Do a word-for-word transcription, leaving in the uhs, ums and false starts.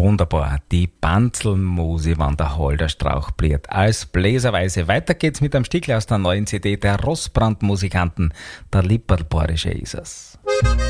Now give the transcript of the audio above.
Wunderbar, die Banzelmuse, wann der Holderstrauch bliert. Als Bläserweise. Weiter geht's mit einem Stückl aus der neuen C D der Rossbrand-Musikanten. Der Lipperlbayerische ist es.